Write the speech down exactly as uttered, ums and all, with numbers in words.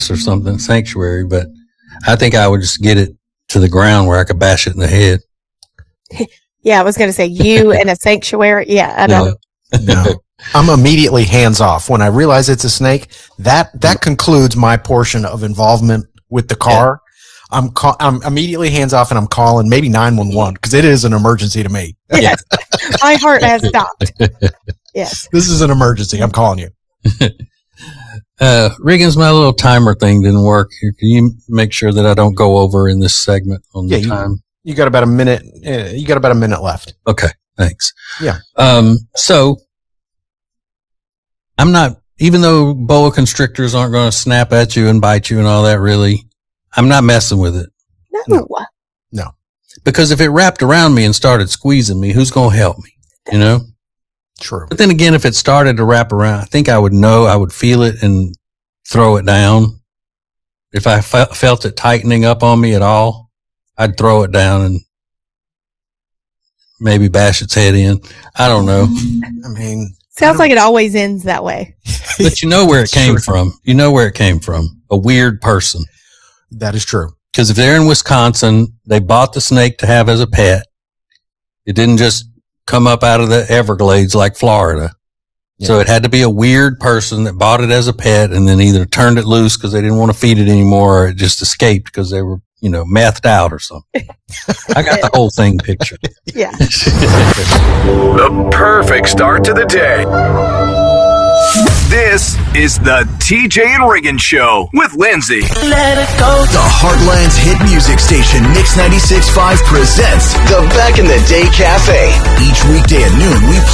or something, sanctuary, but I think I would just get it to the ground where I could bash it in the head. Yeah, I was going to say you in a sanctuary. Yeah, I know. No. no. I'm immediately hands off. When I realize it's a snake, that, that concludes my portion of involvement with the car. Yeah. I'm call, I'm immediately hands off and I'm calling maybe nine one one because it is an emergency to me. Yes. My heart has stopped. Yes. This is an emergency. I'm calling you. uh, Riggins, my little timer thing didn't work. Can you make sure that I don't go over in this segment on the yeah, time? You, you got about a minute. Uh, you got about a minute left. Okay. Thanks. Yeah. Um, so I'm not, even though boa constrictors aren't going to snap at you and bite you and all that, really, I'm not messing with it. No. No. no. Because if it wrapped around me and started squeezing me, who's going to help me? You know? True. But then again, if it started to wrap around, I think I would know, I would feel it and throw it down. If I fe- felt it tightening up on me at all, I'd throw it down and maybe bash its head in. I don't know. I mean, sounds like it always ends that way. But you know where it came from. You know where it came from. A weird person. That is true. Because if they're in Wisconsin, they bought the snake to have as a pet. It didn't just come up out of the Everglades like Florida. Yeah. So it had to be a weird person that bought it as a pet and then either turned it loose because they didn't want to feed it anymore or it just escaped because they were, you know, methed out or something. I got the whole thing pictured. Yeah. The perfect start to the day. This is the T J and Riggins Show with Lindsay. Let it go. The Heartland's hit music station, Mix ninety-six point five, presents the Back in the Day Cafe. Each weekday at noon, we